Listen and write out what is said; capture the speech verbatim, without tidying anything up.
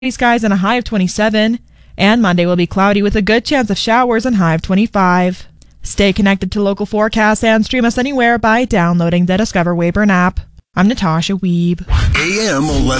Skies and a high of twenty-seven. And Monday will be cloudy with a good chance of showers and high of twenty-five. Stay connected to local forecasts and stream us anywhere by downloading the Discover Weyburn app. I'm Natasha Weeb. A M eleven